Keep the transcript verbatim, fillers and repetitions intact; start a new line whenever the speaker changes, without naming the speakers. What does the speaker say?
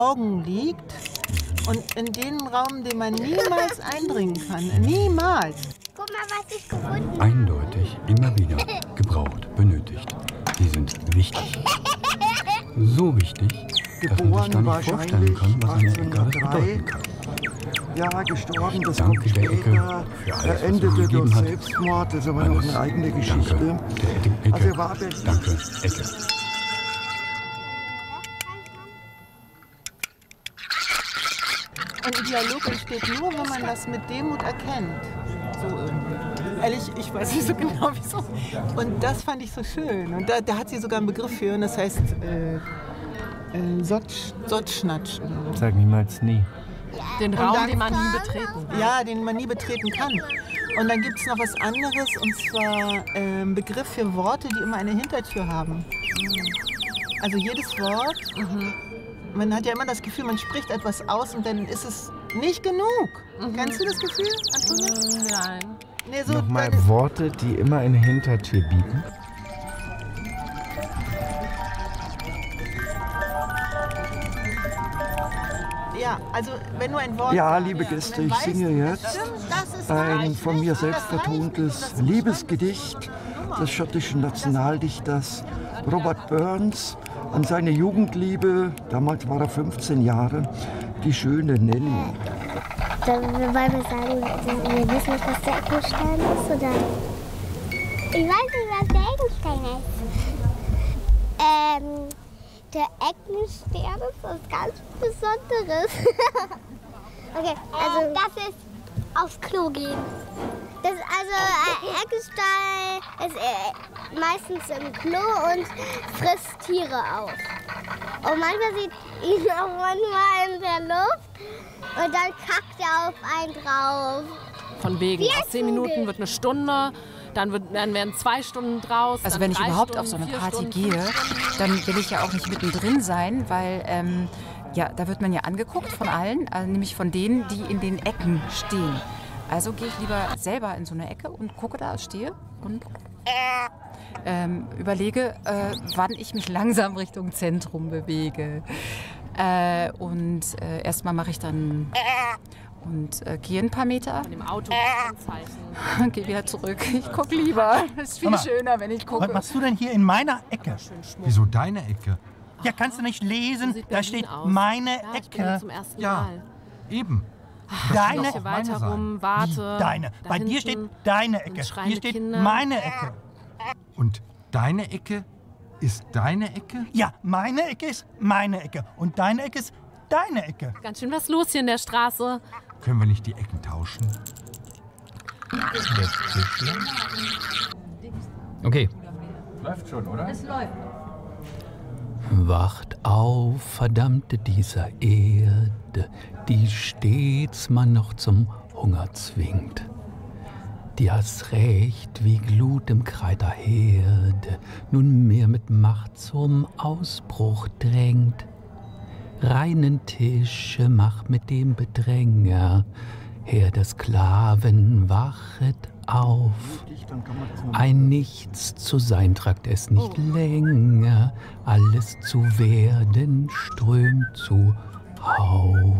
Augen liegt und in den Raum, den man niemals eindringen kann. Niemals.
Guck mal, was ich gefunden habe.
Eindeutig, immer wieder, gebraucht, benötigt. Die sind wichtig. So wichtig, dass man sich gar nicht vorstellen kann, was eine Ecke alles bedeuten kann.
Ja, gestorben, das
Danke
kommt
der
später.
Ecke für alles,
Er
was
endete
er
durch
gegeben hat.
Selbstmord, das ist aber noch
Alles.
eine eigene Geschichte.
Danke der Ecke.
Also er war Berlin.
Danke, Ecke.
Und ein Dialog entsteht nur, wenn man das mit Demut erkennt. So irgendwie. Ehrlich, ich weiß nicht so genau, wieso. Und das fand ich so schön. Und da, da hat sie sogar einen Begriff für, und das heißt äh, äh, Sotsch, Sotschnatsch.
Sag niemals nie.
Den Raum, den man nie betreten kann.
Ja, den man nie betreten kann. Und dann gibt es noch was anderes, und zwar äh, ein Begriff für Worte, die immer eine Hintertür haben. Also jedes Wort, mhm. man hat ja immer das Gefühl, man spricht etwas aus und dann ist es nicht genug. Mhm. Kennst du das Gefühl, Antonia?
Nein.
Nee, so
Nochmal
dann-
Worte, die immer eine Hintertür bieten.
Ja, also wenn du ein Wort
Ja,
sagst,
liebe
und
Gäste,
dann
ich
weißt
singe
du,
jetzt
das stimmt, das ist
ein
reich,
von mir
das
selbst
reicht,
vertontes
das ist
Liebesgedicht des schottischen Nationaldichters Robert Burns an seine Jugendliebe, damals war er fünfzehn Jahre, die schöne Nelly.
Dann wollen wir sagen, wir wissen nicht, was der Eckenstein ist, oder? Ich weiß nicht, was der Eckenstein ist. Ähm, der Eckenstern ist was ganz Besonderes. Okay, also das ist aufs Klo gehen. Das ist also ein Eckenstein ist äh, meistens im Klo und frisst Tiere auf. Und manchmal sieht ihn auch manchmal in der Luft und dann kackt er auf einen drauf.
Von wegen,
Wir
aus zehn
Vögel.
Minuten wird eine Stunde, dann, wird, dann werden zwei Stunden draus.
Also
dann
wenn ich
drei
überhaupt
Stunden,
auf so eine
vier
Party
Stunden,
gehe,
fünf Stunden.
dann will ich ja auch nicht mittendrin sein, weil ähm, ja, da wird man ja angeguckt von allen, also nämlich von denen, die in den Ecken stehen. Also gehe ich lieber selber in so eine Ecke und gucke da, stehe und ähm, überlege, äh, wann ich mich langsam Richtung Zentrum bewege. Äh, und äh, erstmal mache ich dann und äh, gehe ein paar Meter,
Von dem Auto Kennzeichen.
gehe wieder zurück. Ich gucke lieber. Es ist viel
Mama,
schöner, wenn ich
Was
gucke.
machst du denn hier in meiner Ecke?
Wieso deine Ecke?
Ja, kannst du nicht
So
lesen?
sieht
Da
Berlin
steht
aus.
meine
Ja, ich bin hier
Ecke.
zum ersten
Ja.
Mal.
Eben.
Deine,
Ich weiter rum, warte.
deine.
Da
Bei dir
hinten
steht deine
sind
Ecke. Hier
schreiende
steht
Kinder.
meine Ecke.
Und deine Ecke ist deine Ecke?
Ja, meine Ecke ist meine Ecke. Und deine Ecke ist deine Ecke.
Ganz schön was los hier in der Straße.
Können wir nicht die Ecken tauschen?
Okay.
Läuft schon, oder?
Wacht auf, Verdammte dieser Erde, die stets man noch zum Hunger zwingt. Die hast Recht wie Glut im Kreiter Herde, nunmehr mit Macht zum Ausbruch drängt. Reinen Tische macht mit dem Bedränger, Herr der Sklaven wachet auf.
Dann kann man das noch
Ein Nichts zu sein tragt es nicht länger, alles zu werden strömt zu Hauf.